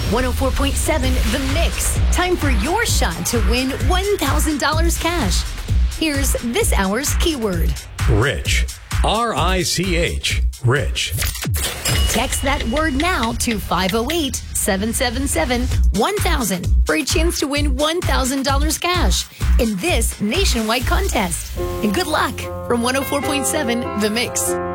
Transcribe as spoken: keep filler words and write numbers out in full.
one oh four point seven The Mix. Time for your shot to win one thousand dollars cash. Here's this hour's keyword. Rich. R I C H. Rich. Text that word now to five oh eight, seven seven seven, one thousand for a chance to win one thousand dollars cash in this nationwide contest. And good luck from one oh four point seven The Mix.